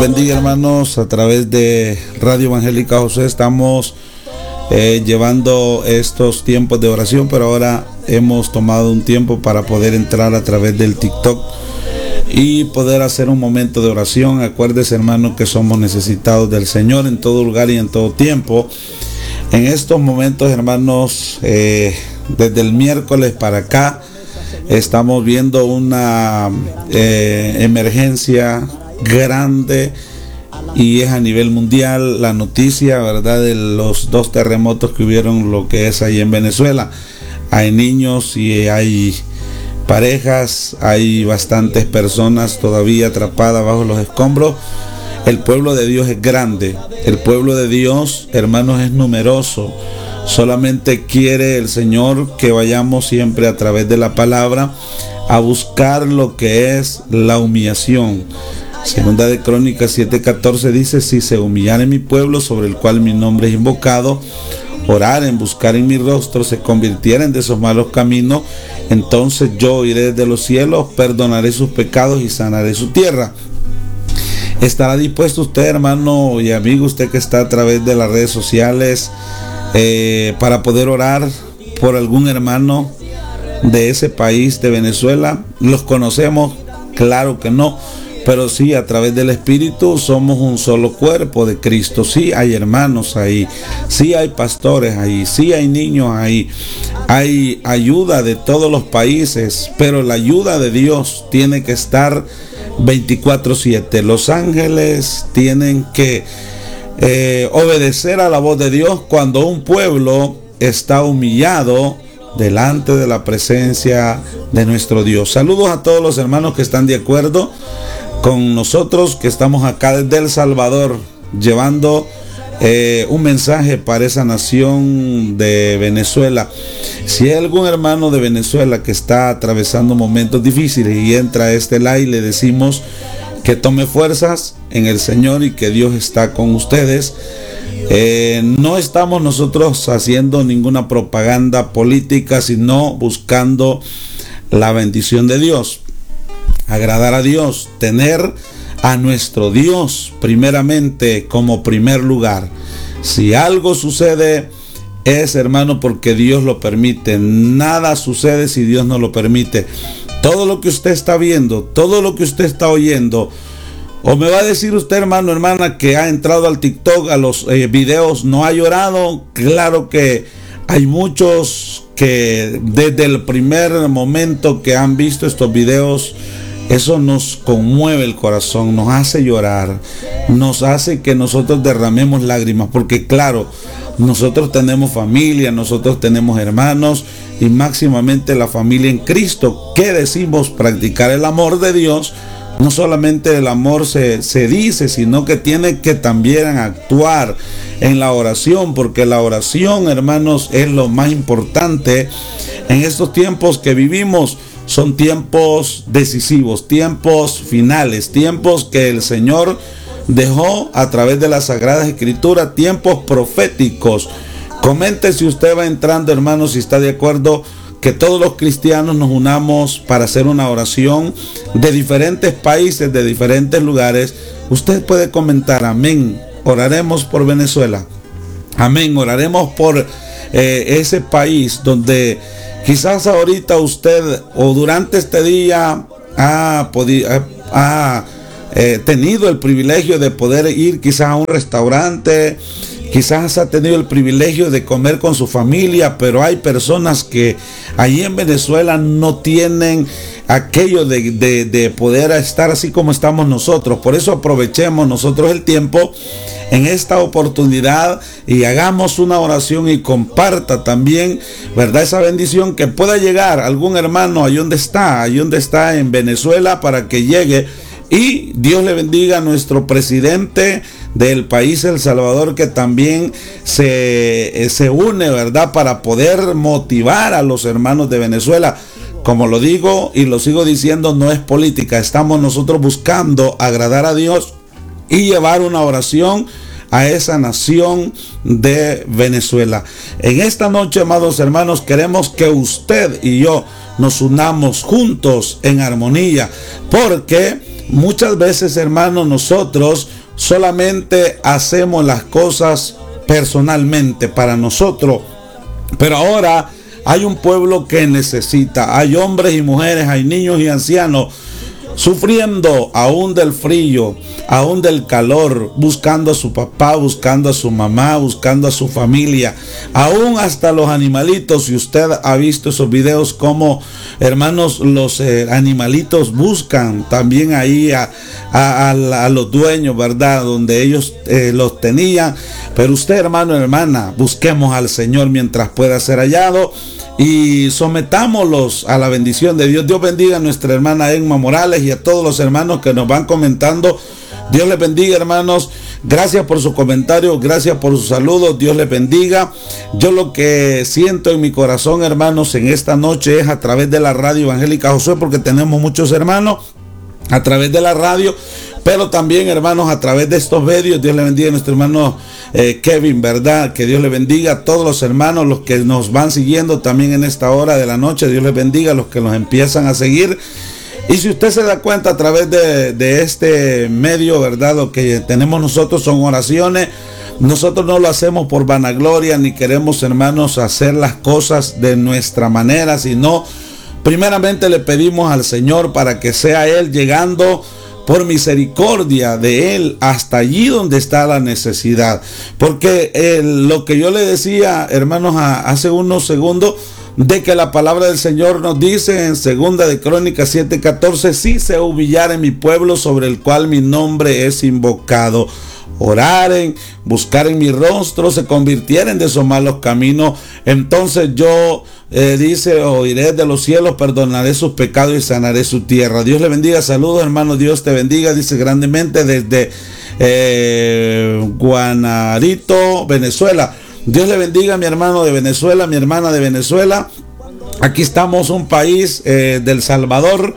Bendiga, hermanos, a través de Radio Evangélica José estamos llevando estos tiempos de oración, pero ahora hemos tomado un tiempo para poder entrar a través del TikTok y poder hacer un momento de oración. Acuérdese, hermano, que somos necesitados del Señor en todo lugar y en todo tiempo. En estos momentos, hermanos, desde el miércoles para acá estamos viendo una emergencia grande, y es a nivel mundial la noticia, ¿verdad?, de los 2 terremotos que hubieron, lo que es ahí en Venezuela. Hay niños y hay parejas, hay bastantes personas todavía atrapadas bajo los escombros. El pueblo de Dios es grande, el pueblo de Dios, hermanos, es numeroso. Solamente quiere el Señor que vayamos siempre a través de la palabra a buscar lo que es la humillación. Segunda de Crónicas 7:14 dice: si se humillare mi pueblo, sobre el cual mi nombre es invocado, oraren, buscaren mi rostro, se convirtieren de esos malos caminos, entonces yo oiré desde los cielos, perdonaré sus pecados y sanaré su tierra. ¿Estará dispuesto usted, hermano y amigo, usted que está a través de las redes sociales, para poder orar por algún hermano de ese país, de Venezuela? ¿Los conocemos? Claro que no. Pero sí, a través del Espíritu somos un solo cuerpo de Cristo. Sí hay hermanos ahí, sí hay pastores ahí, sí hay niños ahí, hay ayuda de todos los países, pero la ayuda de Dios tiene que estar 24/7. Los ángeles tienen que obedecer a la voz de Dios cuando un pueblo está humillado delante de la presencia de nuestro Dios. Saludos a todos los hermanos que están de acuerdo con nosotros, que estamos acá desde El Salvador llevando un mensaje para esa nación de Venezuela. Si hay algún hermano de Venezuela que está atravesando momentos difíciles y entra a este live, le decimos que tome fuerzas en el Señor y que Dios está con ustedes. No estamos nosotros haciendo ninguna propaganda política, sino buscando la bendición de Dios, agradar a Dios, tener a nuestro Dios primeramente como primer lugar. Si algo sucede es, hermano, porque Dios lo permite. Nada sucede si Dios no lo permite. Todo lo que usted está viendo, todo lo que usted está oyendo, o me va a decir usted, hermano, hermana, que ha entrado al TikTok, a los videos, no ha llorado. Claro que hay muchos que desde el primer momento que han visto estos videos, eso nos conmueve el corazón, nos hace llorar, nos hace que nosotros derramemos lágrimas, porque claro, nosotros tenemos familia, nosotros tenemos hermanos y máximamente la familia en Cristo, que decimos practicar el amor de Dios. No solamente el amor se dice, sino que tiene que también actuar en la oración, porque la oración, hermanos, es lo más importante en estos tiempos que vivimos. Son tiempos decisivos, tiempos finales, tiempos que el Señor dejó a través de la Sagrada Escritura, tiempos proféticos. Comente si usted va entrando, hermano, si está de acuerdo que todos los cristianos nos unamos para hacer una oración de diferentes países, de diferentes lugares. Usted puede comentar: amén, oraremos por Venezuela, amén, oraremos por ese país donde quizás ahorita usted o durante este día ha tenido el privilegio de poder ir quizás a un restaurante, quizás ha tenido el privilegio de comer con su familia, pero hay personas que allí en Venezuela no tienen aquello de poder estar así como estamos nosotros. Por eso aprovechemos nosotros el tiempo en esta oportunidad y hagamos una oración y comparta también, ¿verdad?, esa bendición, que pueda llegar algún hermano allí donde está en Venezuela, para que llegue. Y Dios le bendiga a nuestro presidente del país, El Salvador, que también se une, ¿verdad?, para poder motivar a los hermanos de Venezuela. Como lo digo y lo sigo diciendo, no es política. Estamos nosotros buscando agradar a Dios y llevar una oración a esa nación de Venezuela. En esta noche, amados hermanos, queremos que usted y yo nos unamos juntos en armonía, porque muchas veces, hermanos, nosotros solamente hacemos las cosas personalmente para nosotros, pero ahora hay un pueblo que necesita, hay hombres y mujeres, hay niños y ancianos sufriendo aún del frío, aún del calor, buscando a su papá, buscando a su mamá, buscando a su familia, aún hasta los animalitos. Si usted ha visto esos videos como, hermanos, los animalitos buscan también ahí a los dueños, ¿verdad? Donde ellos los tenían. Pero usted, hermano, hermana, busquemos al Señor mientras pueda ser hallado y sometámoslos a la bendición de Dios. Dios bendiga a nuestra hermana Emma Morales y a todos los hermanos que nos van comentando. Dios les bendiga, hermanos. Gracias por sus comentarios, gracias por sus saludos. Dios les bendiga. Yo lo que siento en mi corazón, hermanos, en esta noche es a través de la radio Evangélica Josué, porque tenemos muchos hermanos a través de la radio, pero también, hermanos, a través de estos medios. Dios le bendiga a nuestro hermano Kevin, ¿verdad? Que Dios le bendiga a todos los hermanos, los que nos van siguiendo también en esta hora de la noche. Dios les bendiga a los que nos empiezan a seguir. Y si usted se da cuenta, a través de este medio, ¿verdad? Lo que tenemos nosotros son oraciones. Nosotros no lo hacemos por vanagloria, ni queremos, hermanos, hacer las cosas de nuestra manera, sino primeramente le pedimos al Señor para que sea Él llegando por misericordia de Él hasta allí donde está la necesidad. Porque lo que yo le decía, hermanos, hace unos segundos, de que la palabra del Señor nos dice en 2 de Crónicas 7:14, si se humillare mi pueblo sobre el cual mi nombre es invocado, oraren, buscaren mi rostro, se convirtieren de sus malos caminos, entonces yo, dice, oiré de los cielos, perdonaré sus pecados y sanaré su tierra. Dios le bendiga. Saludos, hermano. Dios te bendiga, dice grandemente desde Guanarito, Venezuela. Dios le bendiga, mi hermano de Venezuela, mi hermana de Venezuela. Aquí estamos, un país del Salvador,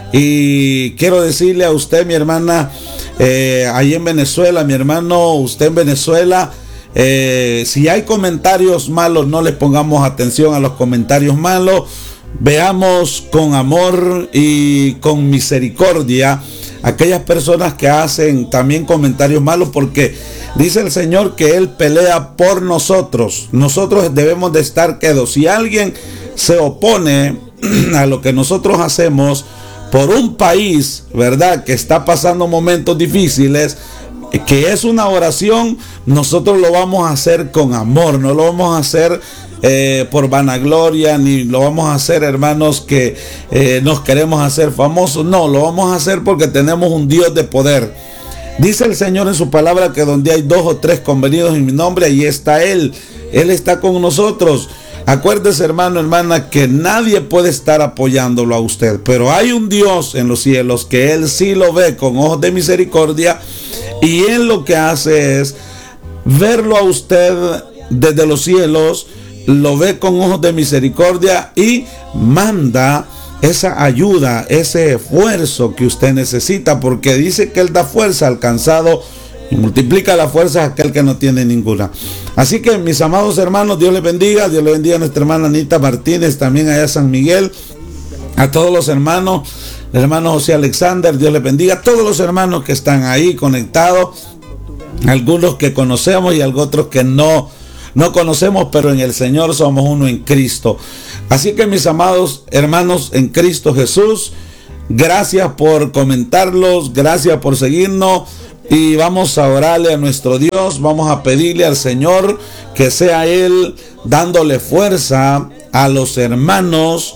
y quiero decirle a usted, mi hermana, ahí en Venezuela, mi hermano, usted en Venezuela, si hay comentarios malos, no les pongamos atención a los comentarios malos. Veamos con amor y con misericordia aquellas personas que hacen también comentarios malos, porque dice el Señor que Él pelea por nosotros. Nosotros debemos de estar quedos. Si alguien se opone a lo que nosotros hacemos por un país, ¿verdad?, que está pasando momentos difíciles, que es una oración, nosotros lo vamos a hacer con amor, no lo vamos a hacer por vanagloria, ni lo vamos a hacer, hermanos, que nos queremos hacer famosos. No, lo vamos a hacer porque tenemos un Dios de poder. Dice el Señor en su palabra que donde hay 2 o 3 convenidos en mi nombre, ahí está Él. Él está con nosotros. Acuérdese, hermano, hermana, que nadie puede estar apoyándolo a usted, pero hay un Dios en los cielos que Él sí lo ve con ojos de misericordia, y Él lo que hace es verlo a usted desde los cielos, lo ve con ojos de misericordia y manda esa ayuda, ese esfuerzo que usted necesita, porque dice que Él da fuerza al cansado y multiplica la fuerza a aquel que no tiene ninguna. Así que, mis amados hermanos, Dios les bendiga. Dios le bendiga a nuestra hermana Anita Martínez, también allá a San Miguel, a todos los hermanos, el hermano José Alexander. Dios les bendiga a todos los hermanos que están ahí conectados, algunos que conocemos y otros que no conocemos, pero en el Señor somos uno en Cristo. Así que, mis amados hermanos en Cristo Jesús, gracias por comentarlos, gracias por seguirnos, y vamos a orarle a nuestro Dios. Vamos a pedirle al Señor que sea Él dándole fuerza a los hermanos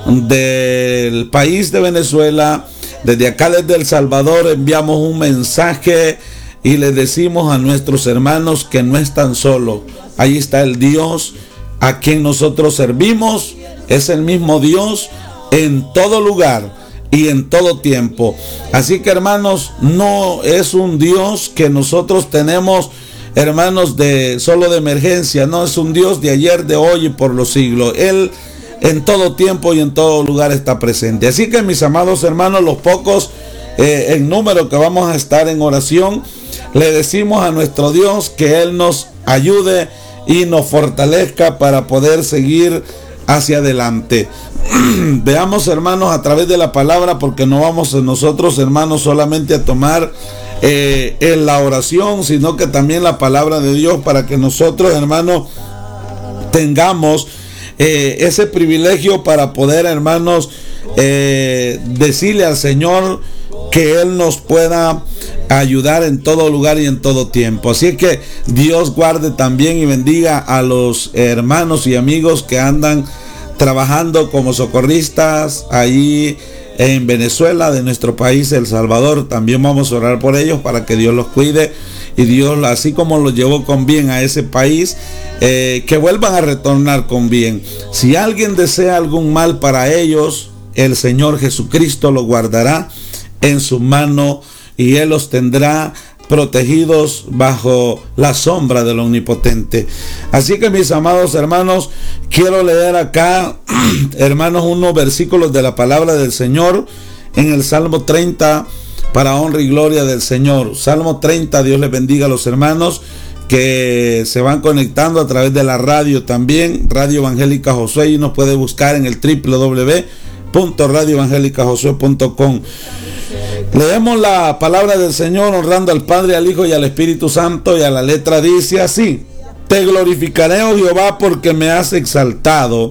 del país de Venezuela. Desde acá, desde El Salvador, enviamos un mensaje y les decimos a nuestros hermanos que no están solos. Ahí está el Dios a quien nosotros servimos. Es el mismo Dios en todo lugar y en todo tiempo. Así que, hermanos, no es un Dios que nosotros tenemos, hermanos, solo de emergencia. No, es un Dios de ayer, de hoy y por los siglos. Él en todo tiempo y en todo lugar está presente. Así que, mis amados hermanos, los pocos en número que vamos a estar en oración, le decimos a nuestro Dios que Él nos ayude y nos fortalezca para poder seguir hacia adelante. Veamos, hermanos, a través de la palabra, porque no vamos nosotros, hermanos, solamente a tomar en la oración, sino que también la palabra de Dios, para que nosotros, hermanos, tengamos ese privilegio para poder, hermanos, decirle al Señor que Él nos pueda ayudar en todo lugar y en todo tiempo. Así que Dios guarde también y bendiga a los hermanos y amigos que andan trabajando como socorristas ahí en Venezuela, de nuestro país, El Salvador. También vamos a orar por ellos para que Dios los cuide y Dios, así como los llevó con bien a ese país, que vuelvan a retornar con bien. Si alguien desea algún mal para ellos, el Señor Jesucristo los guardará en su mano y Él los tendrá protegidos bajo la sombra del Omnipotente. Así que, mis amados hermanos, quiero leer acá, hermanos, unos versículos de la palabra del Señor en el Salmo 30, para honra y gloria del Señor. Salmo 30, Dios les bendiga a los hermanos que se van conectando a través de la radio también, Radio Evangélica Josué, y nos puede buscar en el www.radioevangelicajosué.com. Leemos la palabra del Señor honrando al Padre, al Hijo y al Espíritu Santo, y a la letra dice así: Te glorificaré, oh Jehová, porque me has exaltado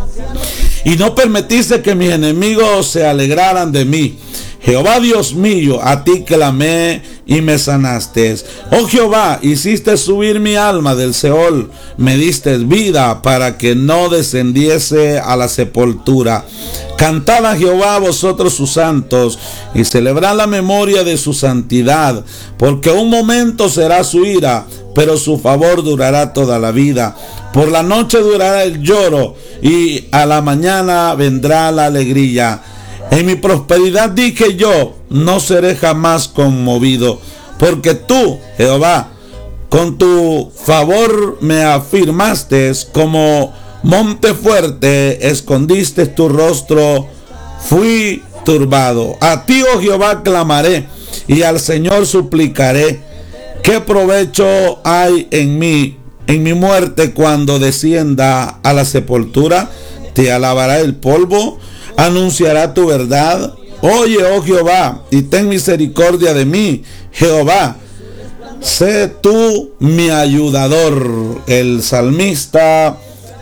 y no permitiste que mis enemigos se alegraran de mí. Jehová Dios mío, a ti clamé y me sanaste. Oh Jehová, hiciste subir mi alma del Seol, me diste vida para que no descendiese a la sepultura. Cantad a Jehová vosotros sus santos y celebrad la memoria de su santidad, porque un momento será su ira, pero su favor durará toda la vida. Por la noche durará el lloro y a la mañana vendrá la alegría. En mi prosperidad dije yo, no seré jamás conmovido, porque tú, Jehová, con tu favor me afirmaste como monte fuerte, escondiste tu rostro, fui turbado. A ti, oh Jehová, clamaré y al Señor suplicaré. ¿Qué provecho hay en mi muerte cuando descienda a la sepultura? Te alabará el polvo, anunciará tu verdad. Oye, oh Jehová, y ten misericordia de mí. Jehová, sé tú mi ayudador. El salmista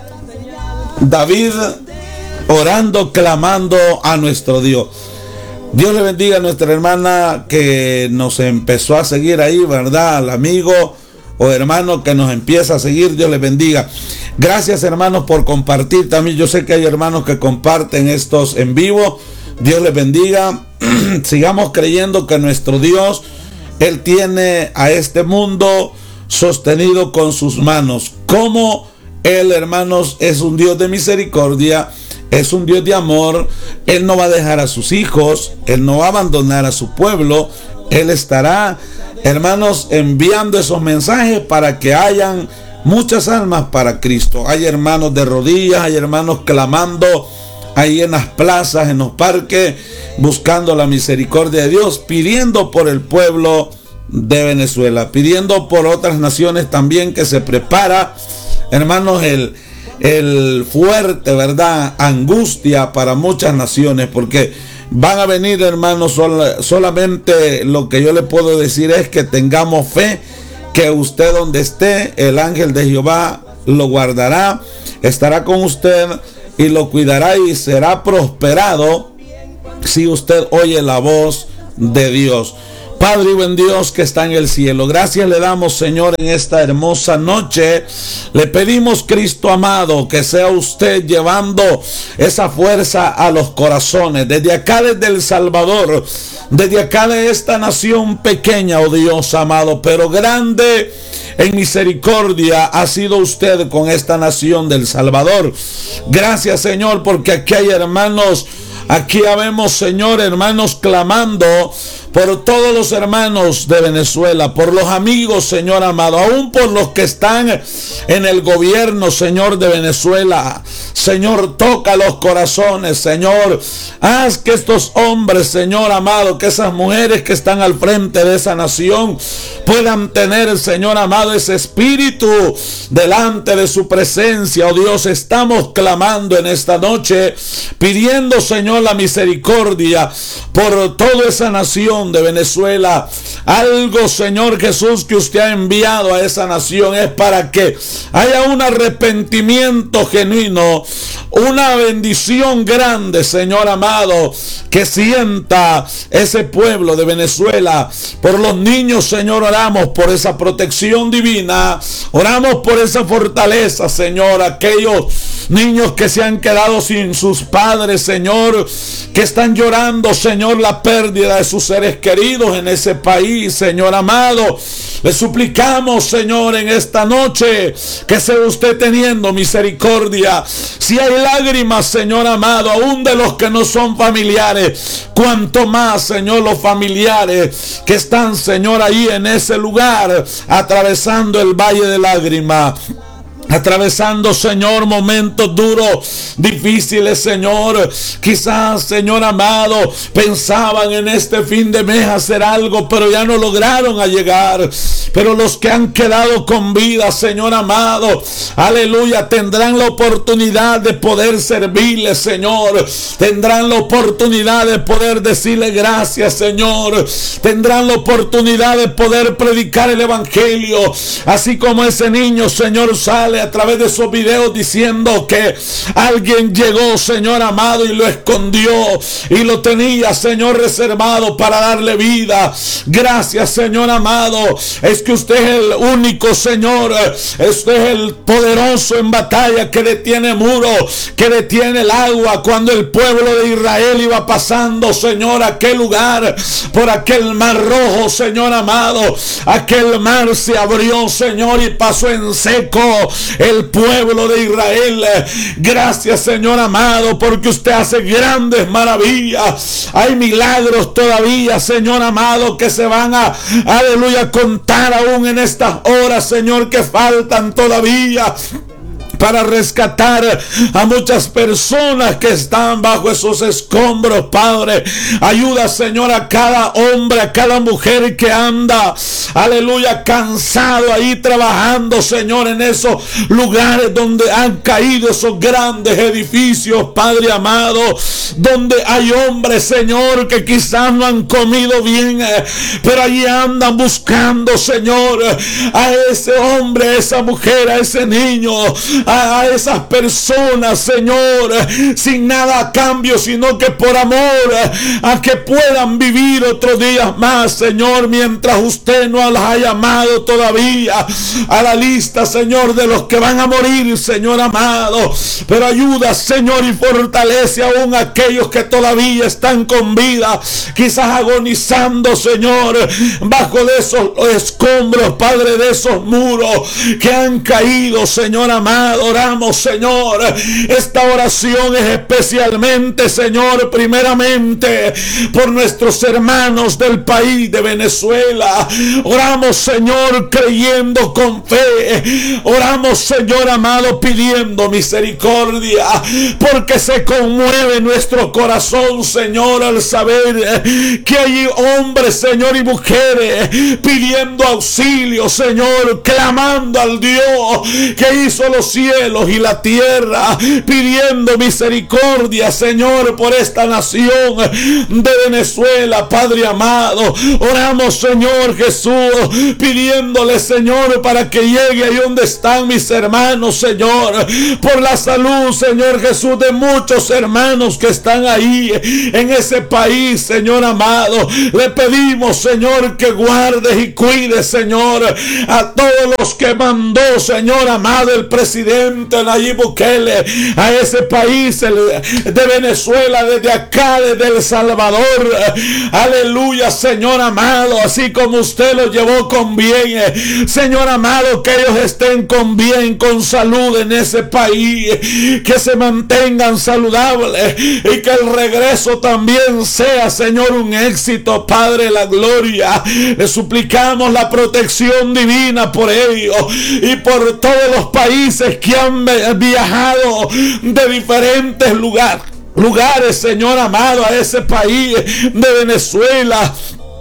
David orando, clamando a nuestro Dios. Dios le bendiga a nuestra hermana que nos empezó a seguir ahí, ¿verdad? Al amigo o hermano que nos empieza a seguir, Dios les bendiga. Gracias, hermanos, por compartir también. Yo sé que hay hermanos que comparten estos en vivo. Dios les bendiga. Sigamos creyendo que nuestro Dios, Él tiene a este mundo sostenido con sus manos. Como Él, hermanos, es un Dios de misericordia, es un Dios de amor. Él no va a dejar a sus hijos, Él no va a abandonar a su pueblo. Él estará, hermanos, enviando esos mensajes para que hayan muchas almas para Cristo. Hay hermanos de rodillas, hay hermanos clamando ahí en las plazas, en los parques, buscando la misericordia de Dios, pidiendo por el pueblo de Venezuela, pidiendo por otras naciones también, que se prepara, hermanos, el fuerte, ¿verdad?, angustia para muchas naciones, porque van a venir, hermanos. Solamente lo que yo le puedo decir es que tengamos fe, que usted donde esté, el ángel de Jehová lo guardará, estará con usted y lo cuidará, y será prosperado si usted oye la voz de Dios. Padre y buen Dios que está en el cielo, gracias le damos, Señor, en esta hermosa noche. Le pedimos, Cristo amado, que sea usted llevando esa fuerza a los corazones, desde acá, desde El Salvador, desde acá, de esta nación pequeña, oh Dios amado, pero grande en misericordia ha sido usted con esta nación del Salvador. Gracias, Señor, porque aquí hay hermanos, aquí habemos, Señor, hermanos, clamando por todos los hermanos de Venezuela, por los amigos, Señor amado, aún por los que están en el gobierno, Señor, de Venezuela. Señor, toca los corazones, Señor. Haz que estos hombres, Señor amado, que esas mujeres que están al frente de esa nación puedan tener, Señor amado, ese espíritu delante de su presencia. Oh Dios, estamos clamando en esta noche, pidiendo, Señor, la misericordia por toda esa nación de Venezuela. Algo, Señor Jesús, que usted ha enviado a esa nación es para que haya un arrepentimiento genuino, una bendición grande, Señor amado, que sienta ese pueblo de Venezuela. Por los niños, Señor, oramos por esa protección divina, oramos por esa fortaleza, Señor. Aquellos niños que se han quedado sin sus padres, Señor, que están llorando, Señor, la pérdida de sus seres queridos en ese país, Señor amado. Le suplicamos, Señor, en esta noche que sea usted teniendo misericordia. Si hay lágrimas, Señor amado, aún de los que no son familiares, cuanto más, Señor, los familiares que están, Señor, ahí en ese lugar, atravesando el valle de lágrimas, atravesando, Señor, momentos duros, difíciles, Señor. Quizás, Señor amado, pensaban en este fin de mes hacer algo, pero ya no lograron llegar. Pero los que han quedado con vida, Señor amado, aleluya, tendrán la oportunidad de poder servirle, Señor. Tendrán la oportunidad de poder decirle gracias, Señor. Tendrán la oportunidad de poder predicar el evangelio. Así como ese niño, Señor, sale a través de esos videos diciendo que alguien llegó, Señor amado, y lo escondió y lo tenía, Señor, reservado para darle vida. Gracias, Señor amado. Es que usted es el único, Señor. Usted es el poderoso en batalla, que detiene muros, que detiene el agua. Cuando el pueblo de Israel iba pasando, Señor, a aquel lugar, por aquel mar rojo, Señor amado, aquel mar se abrió, Señor, y pasó en seco el pueblo de Israel. Gracias, Señor amado, porque usted hace grandes maravillas. Hay milagros todavía, Señor amado, que se van a, aleluya, contar aún en estas horas, Señor, que faltan todavía para rescatar a muchas personas que están bajo esos escombros, Padre. Ayuda, Señor, a cada hombre, a cada mujer que anda, aleluya, cansado ahí trabajando, Señor, en esos lugares donde han caído esos grandes edificios, Padre amado, donde hay hombres, Señor, que quizás no han comido bien, pero allí andan buscando, Señor, a ese hombre, a esa mujer, a ese niño, a esas personas, Señor, sin nada a cambio, sino que por amor a que puedan vivir otros días más, Señor, mientras usted no las ha llamado todavía a la lista, Señor, de los que van a morir, Señor amado. Pero ayuda, Señor, y fortalece aún a aquellos que todavía están con vida, quizás agonizando, Señor, bajo de esos escombros, Padre, de esos muros que han caído, Señor amado. Oramos, Señor, esta oración es especialmente, Señor, primeramente por nuestros hermanos del país de Venezuela. Oramos, Señor, creyendo con fe. Oramos, Señor amado, pidiendo misericordia, porque se conmueve nuestro corazón, Señor, al saber que hay hombres, Señor, y mujeres pidiendo auxilio, Señor, clamando al Dios que hizo los cielos y la tierra, pidiendo misericordia, Señor, por esta nación de Venezuela, Padre amado. Oramos, Señor Jesús, pidiéndole, Señor, para que llegue ahí donde están mis hermanos, Señor, por la salud, Señor Jesús, de muchos hermanos que están ahí en ese país, Señor amado. Le pedimos, Señor, que guardes y cuides, Señor, a todos los que mandó, Señor amado, el presidente Nayib Bukele a ese país de Venezuela, desde acá, desde El Salvador. Aleluya, Señor amado, así como usted lo los llevó con bien. Señor amado, que ellos estén con bien, con salud en ese país, que se mantengan saludables y que el regreso también sea, Señor, un éxito, Padre de la gloria. Le suplicamos la protección divina por ellos y por todos los países que han viajado de diferentes lugares, Señor amado, a ese país de Venezuela.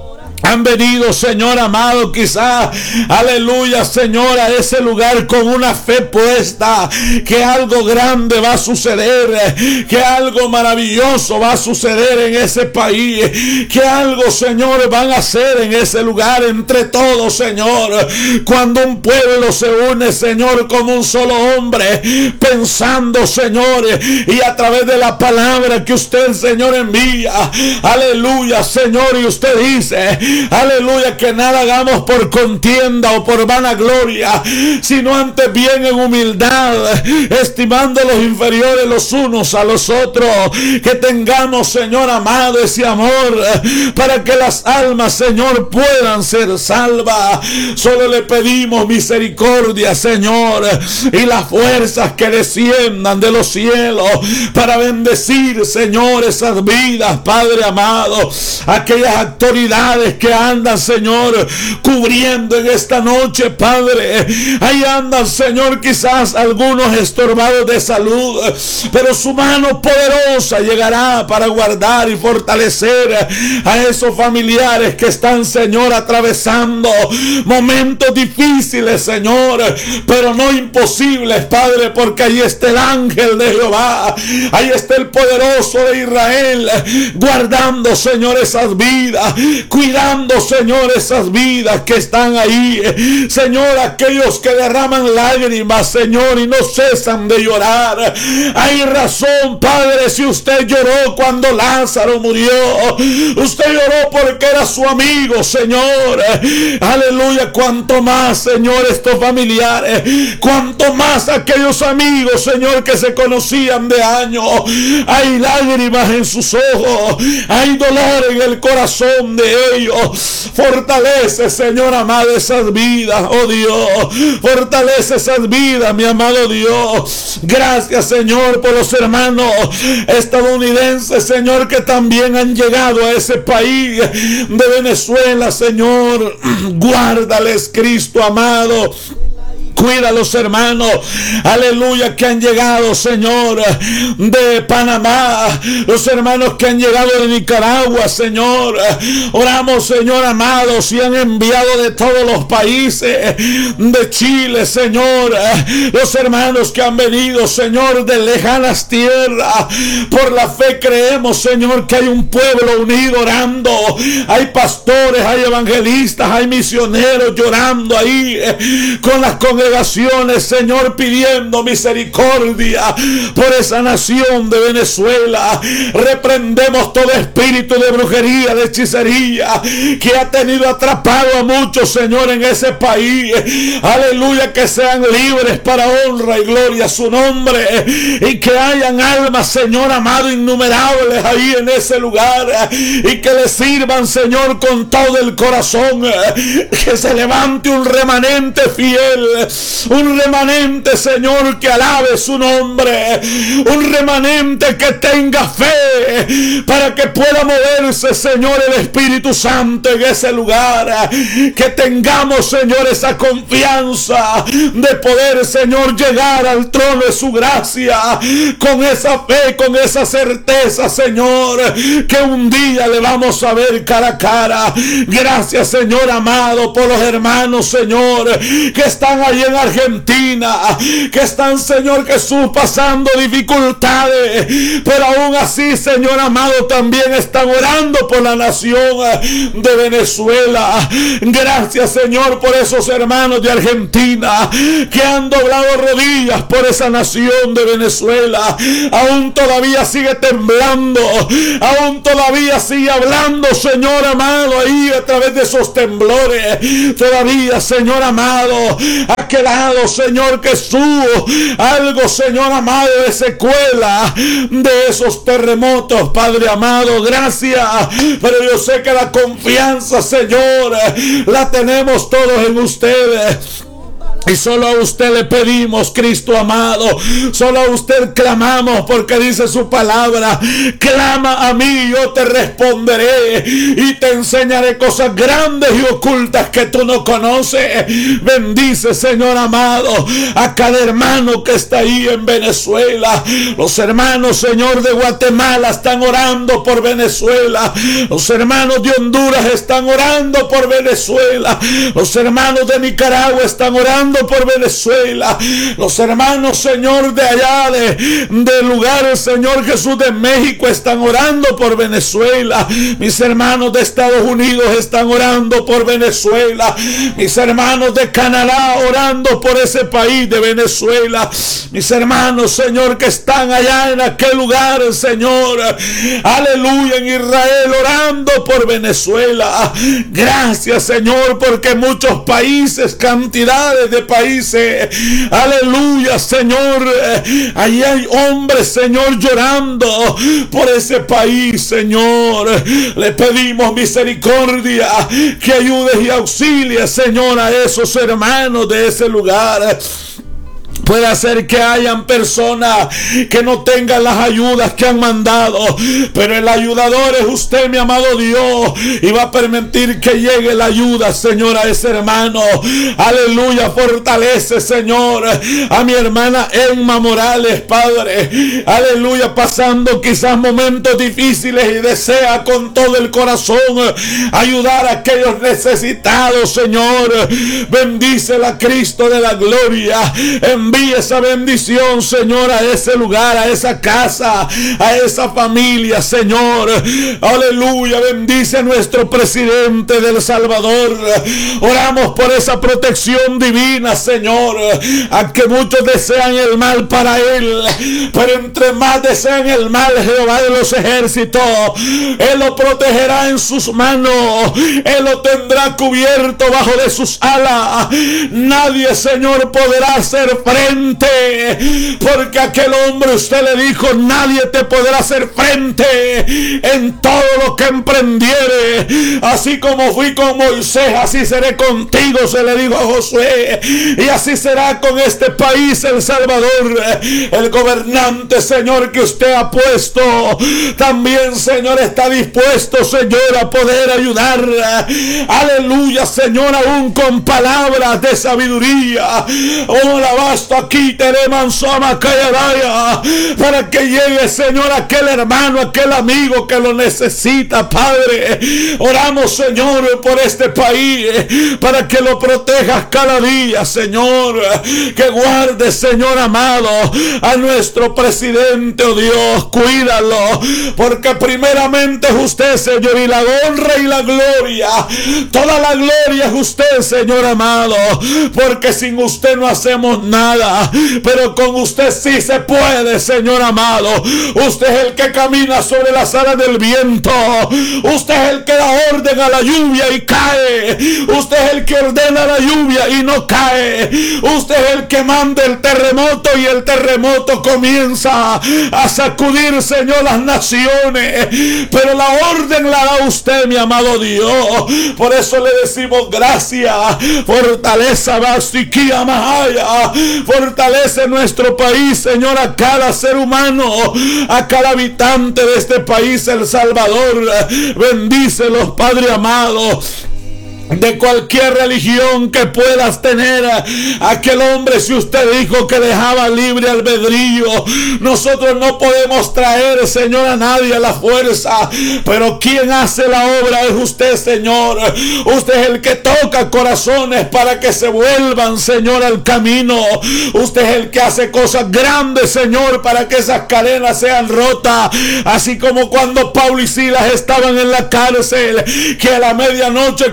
Han venido, Señor amado, quizás, aleluya, Señor, a ese lugar con una fe puesta, que algo grande va a suceder, que algo maravilloso va a suceder en ese país, que algo, Señor, van a hacer en ese lugar entre todos, Señor. Cuando un pueblo se une, Señor, como un solo hombre, pensando, Señor, y a través de la palabra que usted, Señor, envía, aleluya, Señor, y usted dice, aleluya, que nada hagamos por contienda o por vanagloria, sino antes bien en humildad, estimando los inferiores los unos a los otros. Que tengamos, Señor amado, ese amor para que las almas, Señor, puedan ser salvas. Solo le pedimos misericordia, Señor, y las fuerzas que desciendan de los cielos para bendecir, Señor, esas vidas, Padre amado. Aquellas autoridades que andan, Señor, cubriendo en esta noche, Padre, ahí andan, Señor, quizás algunos estorbados de salud, pero su mano poderosa llegará para guardar y fortalecer a esos familiares que están, Señor, atravesando momentos difíciles, Señor, pero no imposibles, Padre, porque ahí está el ángel de Jehová, ahí está el poderoso de Israel, guardando, Señor, esas vidas, cuidando, Señor, esas vidas que están ahí, Señor, aquellos que derraman lágrimas, Señor, y no cesan de llorar. Hay razón, Padre, si usted lloró cuando Lázaro murió, usted lloró porque era su amigo, Señor, aleluya. Cuanto más, Señor, estos familiares, cuanto más aquellos amigos, Señor, que se conocían de años, hay lágrimas en sus ojos, hay dolor en el corazón de ellos. Fortalece, Señor amado, esas vidas, oh Dios. Fortalece esas vidas, mi amado Dios. Gracias, Señor, por los hermanos estadounidenses, Señor, que también han llegado a ese país de Venezuela, Señor. Guárdales, Cristo amado. Cuida a los hermanos, aleluya, que han llegado, Señor, de Panamá, los hermanos que han llegado de Nicaragua, Señor. Oramos, Señor amado, si han enviado de todos los países, de Chile, Señor, los hermanos que han venido, Señor, de lejanas tierras. Por la fe creemos, Señor, que hay un pueblo unido orando. Hay pastores, hay evangelistas, hay misioneros llorando ahí con las congregaciones, Señor, pidiendo misericordia por esa nación de Venezuela. Reprendemos todo espíritu de brujería, de hechicería que ha tenido atrapado a muchos, Señor, en ese país. Aleluya, que sean libres para honra y gloria a su nombre, y que hayan almas, Señor amado, innumerables ahí en ese lugar, y que le sirvan, Señor, con todo el corazón. Que se levante un remanente fiel, un remanente, Señor, que alabe su nombre, un remanente que tenga fe para que pueda moverse, Señor, el Espíritu Santo en ese lugar. Que tengamos, Señor, esa confianza de poder, Señor, llegar al trono de su gracia con esa fe, con esa certeza, Señor, que un día le vamos a ver cara a cara. Gracias, Señor amado, por los hermanos, Señor, que están ahí en Argentina, que están, Señor Jesús, pasando dificultades, pero aún así, Señor amado, también están orando por la nación de Venezuela. Gracias, Señor, por esos hermanos de Argentina que han doblado rodillas por esa nación de Venezuela. Aún todavía sigue temblando, aún todavía sigue hablando, Señor amado, ahí a través de esos temblores. Todavía, Señor amado, aquel quedado, Señor Jesús, algo, Señor amado, de secuela de esos terremotos, Padre amado. Gracias, pero yo sé que la confianza, Señor, la tenemos todos en ustedes. Y solo a usted le pedimos, Cristo amado, solo a usted clamamos, porque dice su palabra: clama a mí, yo te responderé y te enseñaré cosas grandes y ocultas que tú no conoces. Bendice, Señor amado, a cada hermano que está ahí en Venezuela. Los hermanos, Señor, de Guatemala están orando por Venezuela. Los hermanos de Honduras están orando por Venezuela. Los hermanos de Nicaragua están orando por Venezuela. Los hermanos, Señor, de allá de lugares, Señor Jesús, de México están orando por Venezuela. Mis hermanos de Estados Unidos están orando por Venezuela. Mis hermanos de Canadá orando por ese país de Venezuela. Mis hermanos, Señor, que están allá en aquel lugar, Señor, aleluya, en Israel, orando por Venezuela. Gracias, Señor, porque muchos países, cantidades de países, aleluya, Señor, allí hay hombres, Señor, llorando por ese país, Señor. Le pedimos misericordia, que ayudes y auxilies, Señor, a esos hermanos de ese lugar. Puede ser que hayan personas que no tengan las ayudas que han mandado, pero el ayudador es usted, mi amado Dios, y va a permitir que llegue la ayuda, Señor, a ese hermano. Aleluya, fortalece, Señor, a mi hermana Emma Morales, Padre. Aleluya, pasando quizás momentos difíciles y desea con todo el corazón ayudar a aquellos necesitados, Señor. Bendícela, Cristo de la gloria. Envía esa bendición, Señor, a ese lugar, a esa casa, a esa familia, Señor. Aleluya, bendice a nuestro presidente del Salvador. Oramos por esa protección divina, Señor, a que muchos desean el mal para él, pero entre más desean el mal, Jehová de los ejércitos, él lo protegerá en sus manos, él lo tendrá cubierto bajo de sus alas. Nadie, Señor, podrá hacer frente, porque aquel hombre, usted le dijo: nadie te podrá hacer frente en todo lo que emprendiere. Así como fui con Moisés, así seré contigo, se le dijo a Josué, y así será con este país, El Salvador. El gobernante, Señor, que usted ha puesto, también, Señor, está dispuesto, Señor, a poder ayudar. Aleluya, Señor, aún con palabras de sabiduría. Oh, la basta aquí para que llegue, Señor, aquel hermano, aquel amigo que lo necesita, Padre. Oramos, Señor, por este país, para que lo protejas cada día, Señor. Que guarde, Señor amado, a nuestro presidente, oh Dios. Cuídalo, porque primeramente es usted, Señor, y la honra y la gloria, toda la gloria es usted, Señor amado, porque sin usted no hacemos nada, pero con usted sí se puede, Señor amado. Usted es el que camina sobre las alas del viento, usted es el que da orden a la lluvia y cae, usted es el que ordena la lluvia y no cae, usted es el que manda el terremoto y el terremoto comienza a sacudir, Señor, las naciones, pero la orden la da usted, mi amado Dios. Por eso le decimos gracias. Fortaleza, Basiquía Mahaya, fortalece nuestro país, Señor, a cada ser humano, a cada habitante de este país, El Salvador. Bendícelos, Padre amado, de cualquier religión que puedas tener. Aquel hombre, si usted dijo que dejaba libre albedrío, nosotros no podemos traer, Señor, a nadie a la fuerza, pero quien hace la obra es usted, Señor. Usted es el que toca corazones para que se vuelvan, Señor, al camino. Usted es el que hace cosas grandes, Señor, para que esas cadenas sean rotas, así como cuando Pablo y Silas estaban en la cárcel, que a la medianoche comenzó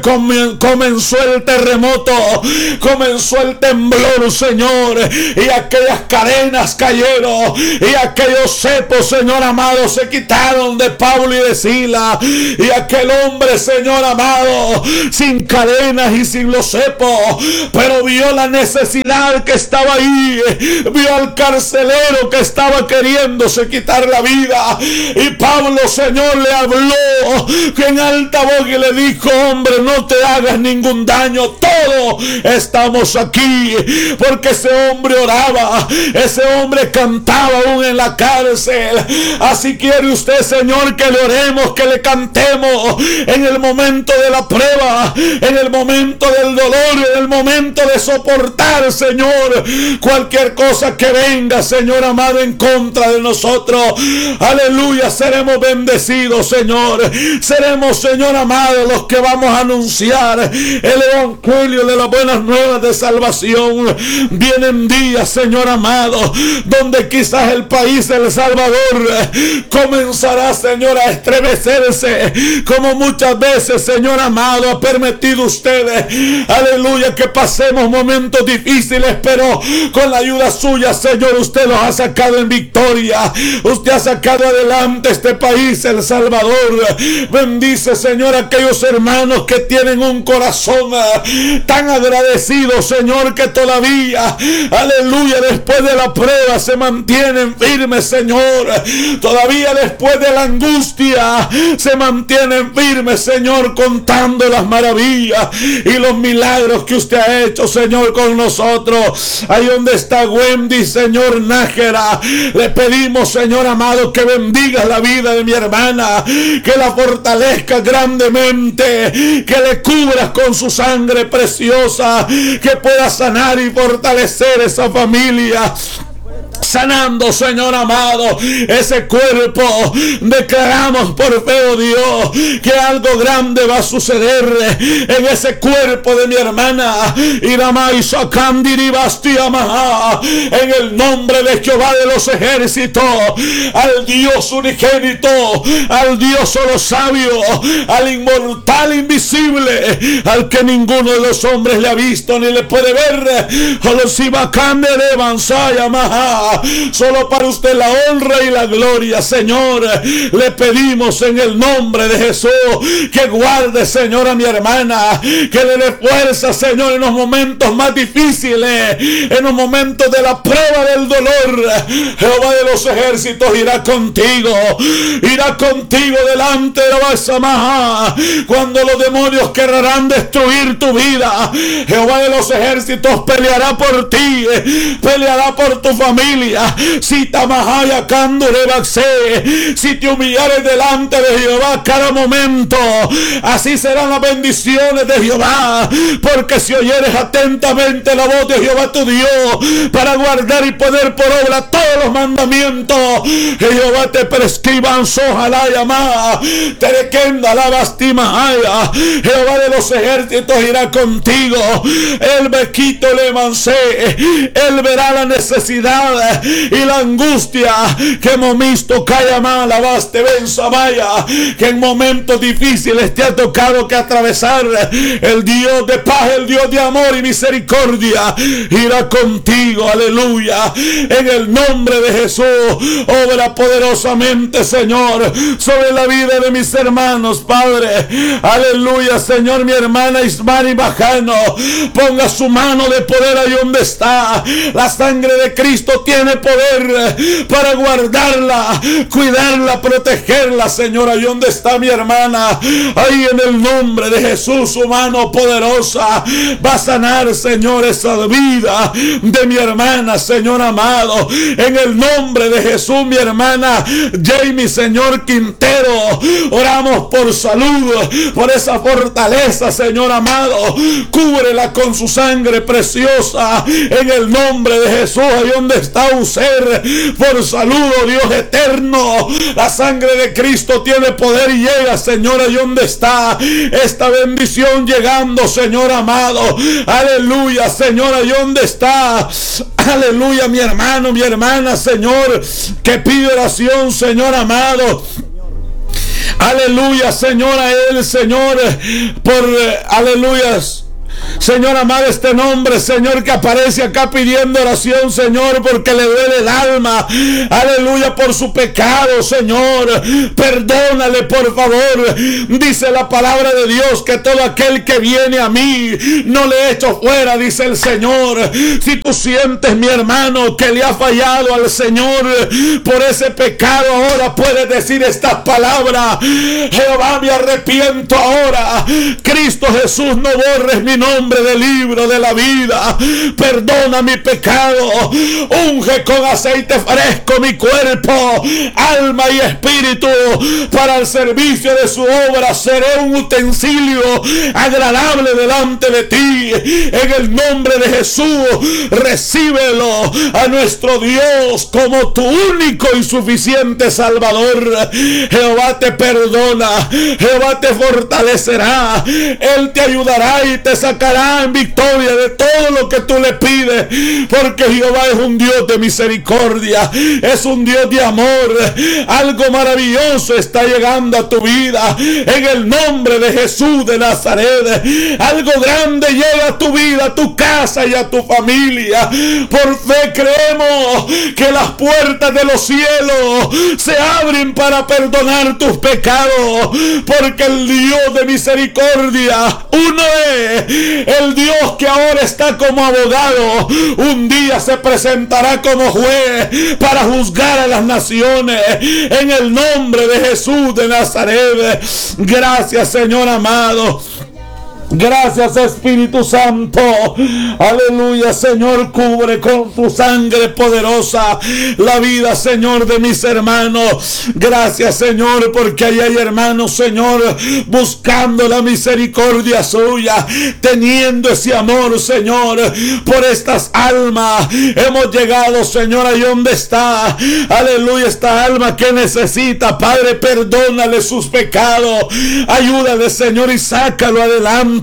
comenzó el terremoto, comenzó el temblor, Señor, y aquellas cadenas cayeron, y aquellos cepos, Señor amado, se quitaron de Pablo y de Silas, y aquel hombre, Señor amado, sin cadenas y sin los cepos, pero vio la necesidad que estaba ahí, vio al carcelero que estaba queriéndose quitar la vida, y Pablo, Señor, le habló en alta voz y le dijo: hombre, no te hagas ningún daño, todos estamos aquí, porque ese hombre oraba, ese hombre cantaba aún en la cárcel. Así quiere usted, Señor, que le oremos, que le cantemos en el momento de la prueba, en el momento del dolor, en el momento de soportar, Señor, cualquier cosa que venga, Señor amado, en contra de nosotros. Aleluya, seremos bendecidos, Señor. Seremos, Señor amado, los que vamos a anunciar el evangelio de las buenas nuevas de salvación. Vienen días, Señor amado, donde quizás el país de El Salvador comenzará, Señor, a estremecerse, como muchas veces, Señor amado, ha permitido ustedes, aleluya, que pasemos momentos difíciles, pero con la ayuda suya, Señor, usted los ha sacado en victoria. Usted ha sacado adelante este país, El Salvador. Bendice, Señor, a aquellos hermanos que tienen un corazón tan agradecido, Señor, que todavía, aleluya, después de la prueba se mantienen firmes, Señor. Todavía después de la angustia se mantienen firmes, Señor, contando las maravillas y los milagros que usted ha hecho, Señor, con nosotros. Ahí donde está Wendy, Señor Nájera, le pedimos, Señor amado, que bendiga la vida de mi hermana, que la fortalezca grandemente, que le cubras con su sangre preciosa, que pueda sanar y fortalecer esa familia. Sanando, Señor amado, ese cuerpo. Declaramos por fe, oh Dios, que algo grande va a suceder en ese cuerpo de mi hermana. En el nombre de Jehová de los ejércitos, al Dios unigénito, al Dios solo sabio, al inmortal invisible, al que ninguno de los hombres le ha visto ni le puede ver. Solo para usted la honra y la gloria, Señor. Le pedimos en el nombre de Jesús que guarde, Señor, a mi hermana, que le dé fuerza, Señor, en los momentos más difíciles, en los momentos de la prueba del dolor. Jehová de los ejércitos irá contigo delante de la Basamaha. Cuando los demonios querrán destruir tu vida, Jehová de los ejércitos peleará por ti, peleará por tu familia. Si Tamahaya Kandurebaxe, si te humillares delante de Jehová cada momento, así serán las bendiciones de Jehová, porque si oyeres atentamente la voz de Jehová tu Dios, para guardar y poner por obra todos los mandamientos, Jehová te prescriban sojalá llamada, te requenda la bastimahaya. Jehová de los ejércitos irá contigo, el bequito le mancé, él verá la necesidad y la angustia que hemos visto, calla mala, baste, ven, samaya, que en momentos difíciles te ha tocado que atravesar. El Dios de paz, el Dios de amor y misericordia irá contigo, aleluya. En el nombre de Jesús, obra poderosamente, Señor, sobre la vida de mis hermanos, Padre, aleluya. Señor, mi hermana Ismari Bajano, ponga su mano de poder ahí donde está. La sangre de Cristo tiene poder para guardarla, cuidarla, protegerla, Señor. Ahí donde está mi hermana, ahí en el nombre de Jesús, su mano poderosa va a sanar, Señor, esa vida de mi hermana, Señor amado. En el nombre de Jesús, mi hermana Jamie, Señor Quintero, oramos por salud, por esa fortaleza, Señor amado. Cúbrela con su sangre preciosa en el nombre de Jesús. Ahí donde está usted, por salud, oh Dios eterno. La sangre de Cristo tiene poder y llega, Señor, ahí donde está esta bendición llegando, Señor amado. Aleluya, Señor, ahí donde está. Aleluya, mi hermano, mi hermana, Señor, que pide oración, Señor amado. Aleluya, Señor, a Él, Señor, aleluya. Señor amado, este nombre, Señor, que aparece acá pidiendo oración, Señor, porque le duele el alma, aleluya, por su pecado, Señor, perdónale, por favor. Dice la palabra de Dios que todo aquel que viene a mí no le echo fuera, dice el Señor. Si tú sientes, mi hermano, que le ha fallado al Señor por ese pecado, ahora puedes decir estas palabras: Jehová, me arrepiento ahora. Cristo Jesús, no borres mi nombre del libro de la vida. Perdona mi pecado. Unge con aceite fresco mi cuerpo, alma y espíritu para el servicio de su obra. Seré un utensilio agradable delante de ti. En el nombre de Jesús, recíbelo a nuestro Dios como tu único y suficiente Salvador. Jehová te perdona, Jehová te fortalecerá, Él te ayudará y te sacará en victoria de todo lo que tú le pides, porque Jehová es un Dios de misericordia, es un Dios de amor. Algo maravilloso está llegando a tu vida en el nombre de Jesús de Nazaret. Algo grande llega a tu vida, a tu casa y a tu familia. Por fe creemos que las puertas de los cielos se abren para perdonar tus pecados, porque el Dios de misericordia uno es. El Dios que ahora está como abogado, un día se presentará como juez para juzgar a las naciones, en el nombre de Jesús de Nazaret. Gracias, Señor amado. Gracias, Espíritu Santo. Aleluya, Señor, cubre con tu sangre poderosa la vida, Señor, de mis hermanos. Gracias, Señor, porque ahí hay hermanos, Señor, buscando la misericordia suya, teniendo ese amor, Señor, por estas almas. Hemos llegado, Señor, ahí donde está, aleluya, esta alma que necesita. Padre, perdónale sus pecados, ayúdale, Señor, y sácalo adelante.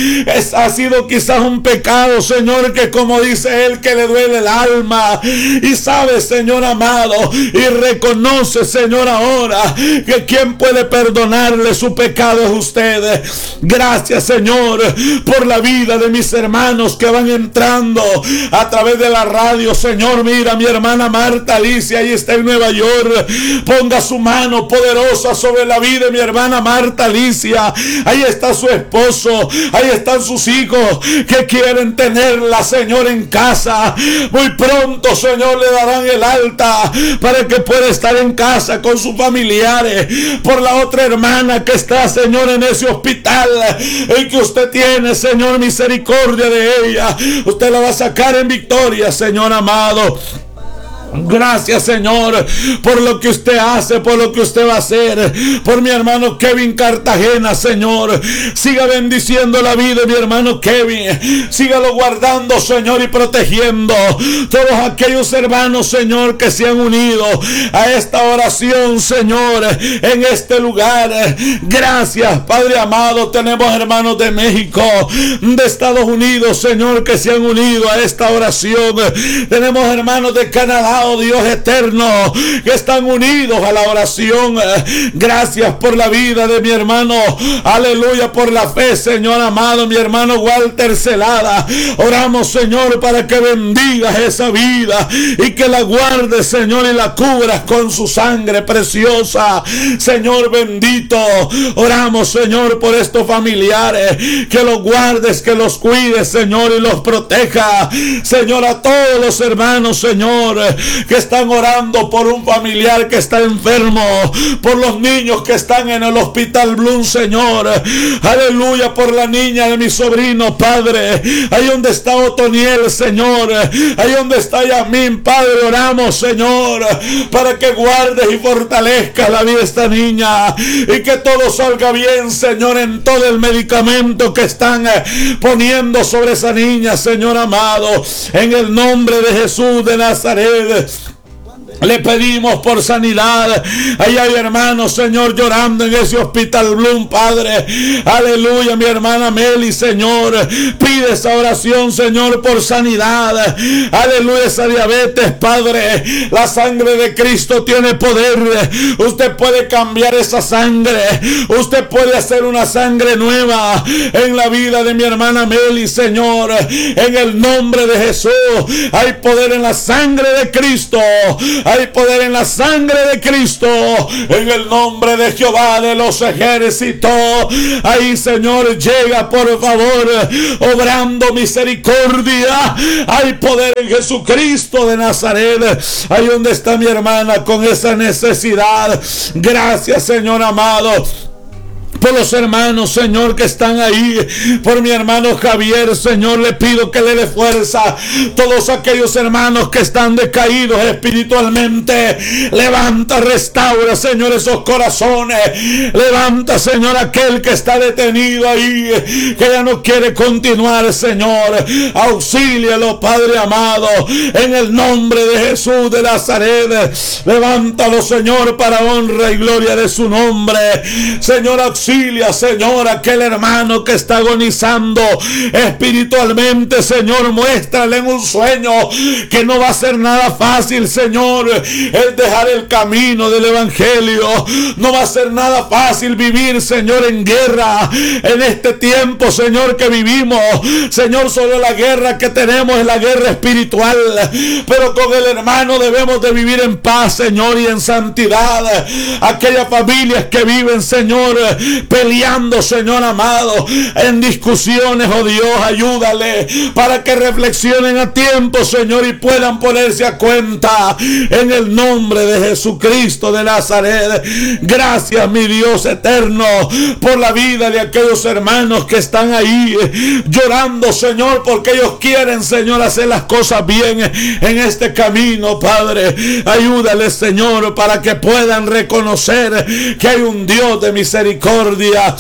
Ha sido quizás un pecado, Señor, que como dice él, que le duele el alma, y sabe, Señor amado, y reconoce, Señor, ahora que quien puede perdonarle su pecado es usted. Gracias, Señor, por la vida de mis hermanos que van entrando a través de la radio. Señor, mira, mi hermana Marta Alicia, ahí está en Nueva York. Ponga su mano poderosa sobre la vida de mi hermana Marta Alicia. Ahí está su esposo, ahí están sus hijos que quieren tenerla, Señor, en casa. Muy pronto, Señor, le darán el alta para que pueda estar en casa con sus familiares. Por la otra hermana que está, Señor, en ese hospital, el que usted tiene, Señor, misericordia de ella. Usted la va a sacar en victoria, Señor amado. Gracias, Señor, por lo que usted hace, por lo que usted va a hacer. Por mi hermano Kevin Cartagena, Señor, siga bendiciendo la vida de mi hermano Kevin. Sígalo guardando, Señor, y protegiendo todos aquellos hermanos, Señor, que se han unido a esta oración, Señor, en este lugar. Gracias, Padre amado. Tenemos hermanos de México, de Estados Unidos, Señor, que se han unido a esta oración. Tenemos hermanos de Canadá, oh Dios eterno, que están unidos a la oración. Gracias por la vida de mi hermano, aleluya, por la fe, Señor amado, mi hermano Walter Celada. Oramos, Señor, para que bendigas esa vida y que la guardes, Señor, y la cubras con su sangre preciosa, Señor bendito. Oramos, Señor, por estos familiares, que los guardes, que los cuides, Señor, y los proteja, Señor. A todos los hermanos, Señor, que están orando por un familiar que está enfermo, por los niños que están en el hospital Bloom, Señor, aleluya, por la niña de mi sobrino, Padre, ahí donde está Otoniel, Señor, ahí donde está Yasmín, Padre, oramos, Señor, para que guardes y fortalezcas la vida de esta niña y que todo salga bien, Señor, en todo el medicamento que están poniendo sobre esa niña, Señor amado, en el nombre de Jesús de Nazaret. Le pedimos por sanidad. Ahí hay hermanos, Señor, llorando en ese hospital Bloom, Padre. Aleluya, mi hermana Meli, Señor. Pide esa oración, Señor, por sanidad. Aleluya, esa diabetes, Padre. La sangre de Cristo tiene poder. Usted puede cambiar esa sangre. Usted puede hacer una sangre nueva en la vida de mi hermana Meli, Señor. En el nombre de Jesús. Hay poder en la sangre de Cristo. Hay poder en la sangre de Cristo, en el nombre de Jehová de los ejércitos. Ahí, Señor, llega por favor, obrando misericordia. Hay poder en Jesucristo de Nazaret. Ahí donde está mi hermana con esa necesidad. Gracias, Señor amado, por los hermanos, Señor, que están ahí. Por mi hermano Javier, Señor, le pido que le dé fuerza. Todos aquellos hermanos que están decaídos espiritualmente, levanta, restaura, Señor, esos corazones. Levanta, Señor, aquel que está detenido ahí, que ya no quiere continuar, Señor. Auxílialo, Padre amado, en el nombre de Jesús de Nazaret. Levántalo, Señor, para honra y gloria de su nombre. Señor, auxilia, Señor, aquel hermano que está agonizando espiritualmente, Señor. Muéstrale en un sueño que no va a ser nada fácil, Señor, el dejar el camino del evangelio. No va a ser nada fácil vivir, Señor, en guerra en este tiempo, Señor, que vivimos. Señor, solo la guerra que tenemos es la guerra espiritual, pero con el hermano debemos de vivir en paz, Señor, y en santidad. Aquellas familias que viven, Señor, peleando, Señor amado, en discusiones, oh Dios, ayúdale para que reflexionen a tiempo, Señor, y puedan ponerse a cuenta en el nombre de Jesucristo de Nazaret. Gracias, mi Dios eterno, por la vida de aquellos hermanos que están ahí llorando, Señor, porque ellos quieren, Señor, hacer las cosas bien en este camino, Padre. Ayúdales, Señor, para que puedan reconocer que hay un Dios de misericordia.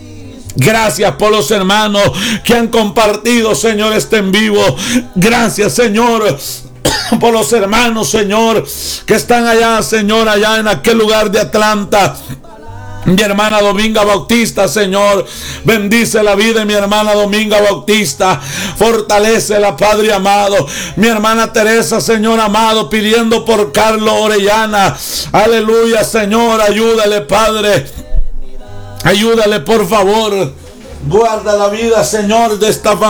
Gracias por los hermanos que han compartido, Señor, este en vivo. Gracias, Señor, por los hermanos, Señor, que están allá, Señor, allá en aquel lugar de Atlanta. Mi hermana Dominga Bautista, Señor, bendice la vida de mi hermana Dominga Bautista, fortalécela, Padre amado. Mi hermana Teresa, Señor amado, pidiendo por Carlos Orellana. Aleluya, Señor, ayúdale, Padre. Ayúdale, por favor. Guarda la vida, Señor, de esta familia.